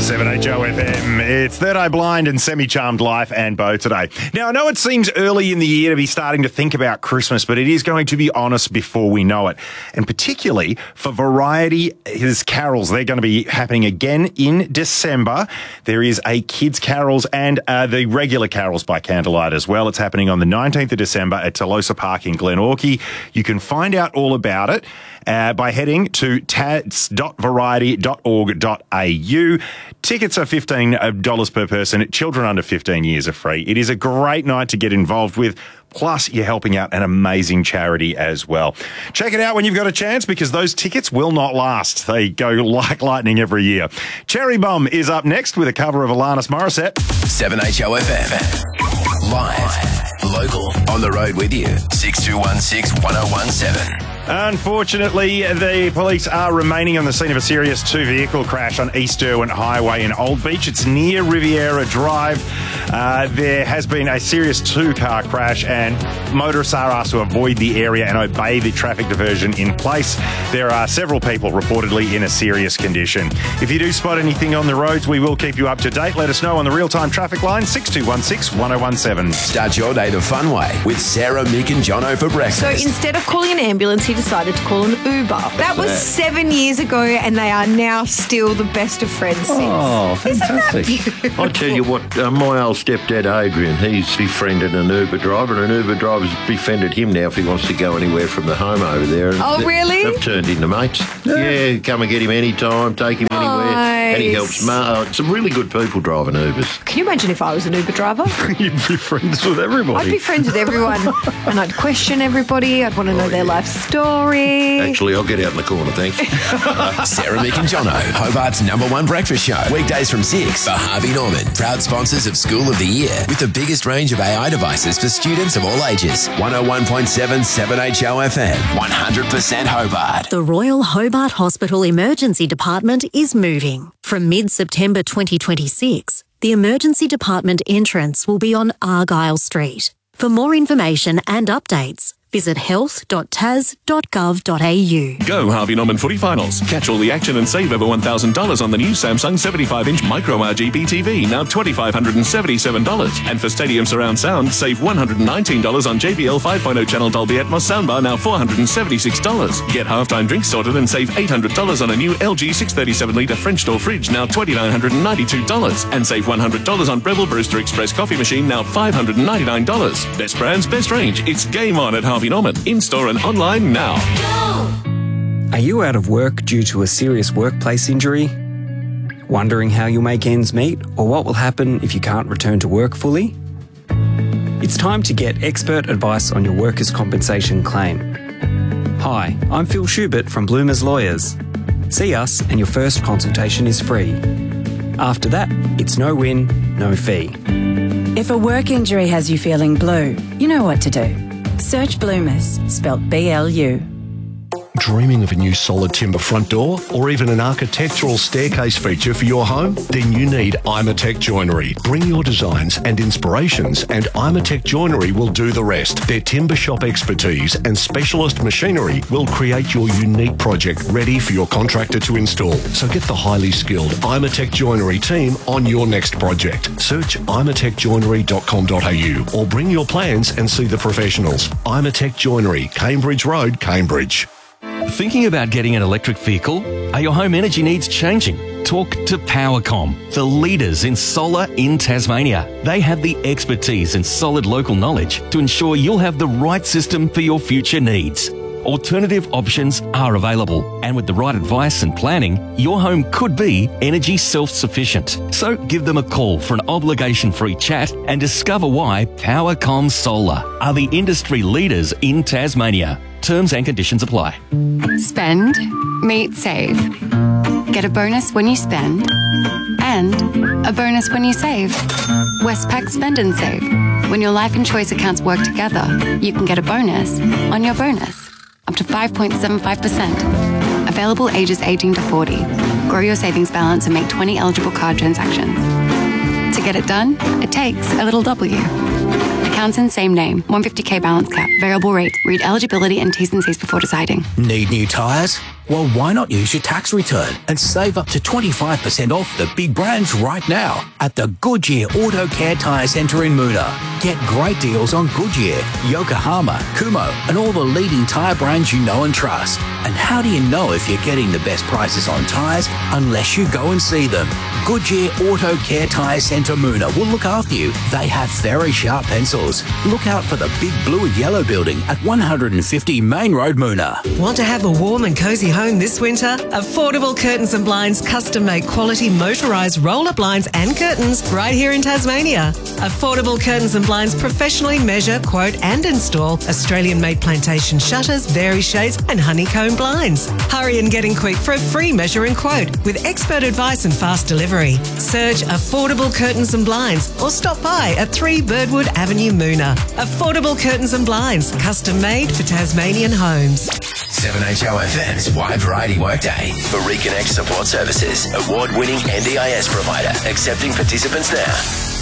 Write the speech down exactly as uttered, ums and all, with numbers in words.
seven H O F M. It's Third Eye Blind and Semi-Charmed Life and Bo today. Now, I know it seems early in the year to be starting to think about Christmas, but it is going to be honest before we know it. And particularly for Variety, his carols, they're going to be happening again in December. There is a kids' carols and uh, the regular carols by candlelight as well. It's happening on the nineteenth of December at Telosa Park in Glenorchy. You can find out all about it Uh, by heading to tats dot variety dot org dot a u. Tickets are fifteen dollars per person. Children under fifteen years are free. It is a great night to get involved with. Plus, you're helping out an amazing charity as well. Check it out when you've got a chance because those tickets will not last. They go like lightning every year. Cherry Bomb is up next with a cover of Alanis Morissette. seven H O F M. Live. Local. On the road with you. six two one six, one oh one seven. Unfortunately, the police are remaining on the scene of a serious two-vehicle crash on East Derwent Highway in Old Beach. It's near Riviera Drive. Uh, there has been a serious two-car crash and motorists are asked to avoid the area and obey the traffic diversion in place. There are several people reportedly in a serious condition. If you do spot anything on the roads, we will keep you up to date. Let us know on the real-time traffic line, six two one six, one oh one seven. Start your day the fun way with Sarah, Mick and Jono for breakfast. So instead of calling an ambulance, he decided to call an Uber. That was seven years ago and they are now still the best of friends since. Oh, fantastic. I'll tell you what, uh, my old stepdad Adrian, he's befriended an Uber driver and an Uber driver's befriended him now if he wants to go anywhere from the home over there. And Oh, they- really? They've turned into mates. Yeah, come and get him anytime, take him anywhere. And he Nice. helps. Ma- uh, some really good people driving Ubers. Can you imagine if I was an Uber driver? You'd be friends with everybody. I'd be friends with everyone and I'd question everybody. I'd want to know their life story. Actually, I'll get out in the corner, thanks. Sarah, Mick and Jono, Hobart's number one breakfast show. Weekdays from six for Harvey Norman. Proud sponsors of School of the Year with the biggest range of A I devices for students of all ages. one oh one point seven, seven H O F M. one hundred percent Hobart. The Royal Hobart Hospital Emergency Department is moving. From mid-September twenty twenty-six, the Emergency Department entrance will be on Argyle Street. For more information and updates, visit health dot tas dot gov dot a u. Go Harvey Norman Footy Finals. Catch all the action and save over one thousand dollars on the new Samsung seventy-five inch Micro R G B T V, now two thousand five hundred seventy-seven dollars. And for Stadium Surround Sound, save one hundred nineteen dollars on J B L five point oh channel Dolby Atmos soundbar, now four hundred seventy-six dollars. Get halftime drinks sorted and save eight hundred dollars on a new L G six thirty-seven litre French door fridge, now two thousand nine hundred ninety-two dollars. And save one hundred dollars on Breville Brewster Express coffee machine, now five hundred ninety-nine dollars. Best brands, best range. It's game on at Harvey Norman. In-store and online now. Are you out of work due to a serious workplace injury? Wondering how you'll make ends meet or what will happen if you can't return to work fully? It's time to get expert advice on your workers' compensation claim. Hi, I'm Phil Schubert from Bloomers Lawyers. See us and your first consultation is free. After that, it's no win, no fee. If a work injury has you feeling blue, you know what to do. Search Bloomers, spelt B L U. Dreaming of a new solid timber front door or even an architectural staircase feature for your home? Then you need Imatec Joinery. Bring your designs and inspirations and Imatec Joinery will do the rest. Their timber shop expertise and specialist machinery will create your unique project ready for your contractor to install. So get the highly skilled Imatec Joinery team on your next project. Search imatec joinery dot com dot a u or bring your plans and see the professionals. Imatec Joinery, Cambridge Road, Cambridge. Thinking about getting an electric vehicle? Are your home energy needs changing? Talk to Powercom, the leaders in solar in Tasmania. They have the expertise and solid local knowledge to ensure you'll have the right system for your future needs. Alternative options are available, and with the right advice and planning, your home could be energy self-sufficient. So give them a call for an obligation-free chat and discover why Powercom Solar are the industry leaders in Tasmania. Terms and conditions apply. Spend, meet, save. Get a bonus when you spend and a bonus when you save. Westpac Spend and Save. When your life and choice accounts work together, you can get a bonus on your bonus. Up to five point seven five percent. Available ages eighteen to forty. Grow your savings balance and make twenty eligible card transactions. To get it done, it takes a little W. Accounts in same name. one hundred fifty k balance cap. Variable rate. Read eligibility and T's and C's before deciding. Need new tyres? Well, why not use your tax return and save up to twenty-five percent off the big brands right now at the Goodyear Auto Care Tyre Centre in Moona. Get great deals on Goodyear, Yokohama, Kumho and all the leading tyre brands you know and trust. And how do you know if you're getting the best prices on tyres unless you go and see them? Goodyear Auto Care Tyre Centre Moona will look after you. They have very sharp pencils. Look out for the big blue and yellow building at one fifty Main Road, Moona. Want to have a warm and cosy home this winter? Affordable Curtains and Blinds custom-made quality motorised roller blinds and curtains right here in Tasmania. Affordable Curtains and Blinds professionally measure, quote and install Australian-made plantation shutters, Vary shades and honeycomb blinds. Hurry and get in quick for a free measure and quote with expert advice and fast delivery. Search Affordable Curtains and Blinds or stop by at three Birdwood Avenue, Moona. Affordable Curtains and Blinds, custom made for Tasmanian homes. seven H O F M's Wide Variety Workday for Reconnect Support Services, award-winning N D I S provider, accepting participants now.